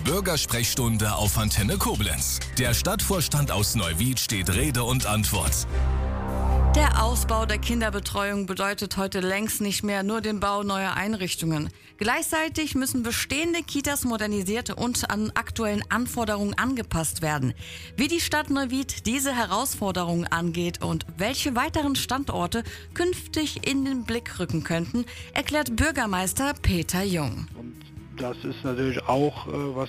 Bürgersprechstunde auf Antenne Koblenz. Der Stadtvorstand aus Neuwied steht Rede und Antwort. Der Ausbau der Kinderbetreuung bedeutet heute längst nicht mehr nur den Bau neuer Einrichtungen. Gleichzeitig müssen bestehende Kitas modernisiert und an aktuellen Anforderungen angepasst werden. Wie die Stadt Neuwied diese Herausforderungen angeht und welche weiteren Standorte künftig in den Blick rücken könnten, erklärt Bürgermeister Peter Jung. Das ist natürlich auch was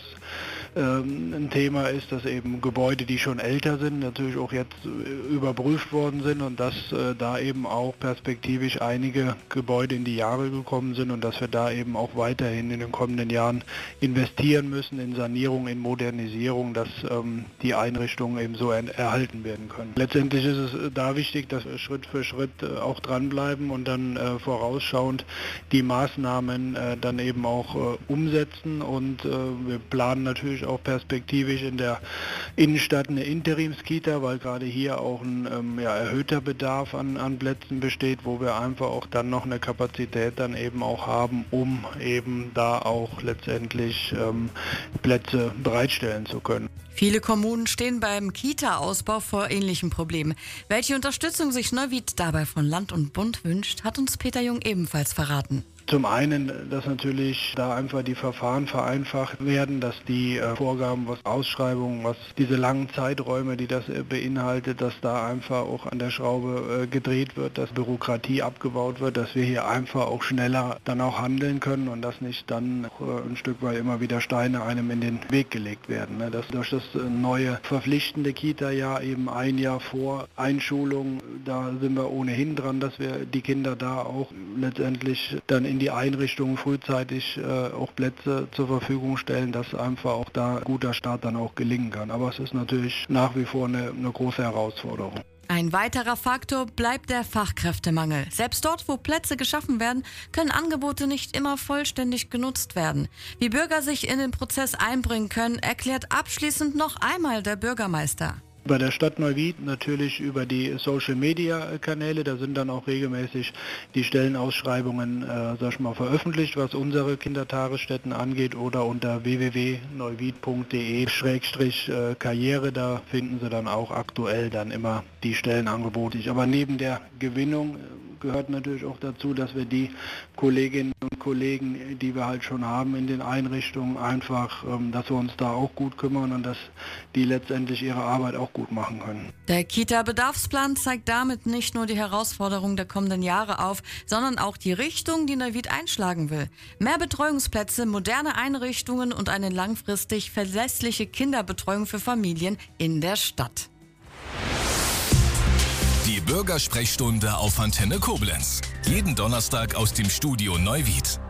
ein Thema ist, dass eben Gebäude, die schon älter sind, natürlich auch jetzt überprüft worden sind und dass da eben auch perspektivisch einige Gebäude in die Jahre gekommen sind und dass wir da eben auch weiterhin in den kommenden Jahren investieren müssen in Sanierung, in Modernisierung, dass die Einrichtungen eben so erhalten werden können. Letztendlich ist es da wichtig, dass wir Schritt für Schritt auch dranbleiben und dann vorausschauend die Maßnahmen dann eben auch umsetzen und wir planen natürlich auch perspektivisch in der Innenstadt eine Interimskita, weil gerade hier auch ein erhöhter Bedarf an Plätzen besteht, wo wir einfach auch dann noch eine Kapazität dann eben auch haben, um eben da auch letztendlich Plätze bereitstellen zu können. Viele Kommunen stehen beim Kita-Ausbau vor ähnlichen Problemen. Welche Unterstützung sich Neuwied dabei von Land und Bund wünscht, hat uns Peter Jung ebenfalls verraten. Zum einen, dass natürlich da einfach die Verfahren vereinfacht werden, dass die Vorgaben, was Ausschreibungen, was diese langen Zeiträume, die das beinhaltet, dass da einfach auch an der Schraube gedreht wird, dass Bürokratie abgebaut wird, dass wir hier einfach auch schneller dann auch handeln können und dass nicht dann ein Stück weit immer wieder Steine einem in den Weg gelegt werden. Dass durch das neue verpflichtende Kita-Jahr eben ein Jahr vor Einschulung, da sind wir ohnehin dran, dass wir die Kinder da auch letztendlich dann in die Einrichtungen frühzeitig auch Plätze zur Verfügung stellen, dass einfach auch da ein guter Start dann auch gelingen kann. Aber es ist natürlich nach wie vor eine große Herausforderung. Ein weiterer Faktor bleibt der Fachkräftemangel. Selbst dort, wo Plätze geschaffen werden, können Angebote nicht immer vollständig genutzt werden. Wie Bürger sich in den Prozess einbringen können, erklärt abschließend noch einmal der Bürgermeister. Bei der Stadt Neuwied natürlich über die Social-Media-Kanäle, da sind dann auch regelmäßig die Stellenausschreibungen veröffentlicht, was unsere Kindertagesstätten angeht oder unter www.neuwied.de/karriere, da finden Sie dann auch aktuell dann immer die Stellenangebote. Aber neben der Gewinnung gehört natürlich auch dazu, dass wir die Kolleginnen und Kollegen, die wir halt schon haben in den Einrichtungen, einfach, dass wir uns da auch gut kümmern und dass die letztendlich ihre Arbeit auch gut machen können. Der Kita-Bedarfsplan zeigt damit nicht nur die Herausforderungen der kommenden Jahre auf, sondern auch die Richtung, die Neuwied einschlagen will. Mehr Betreuungsplätze, moderne Einrichtungen und eine langfristig verlässliche Kinderbetreuung für Familien in der Stadt. Die Bürgersprechstunde auf Antenne Koblenz. Jeden Donnerstag aus dem Studio Neuwied.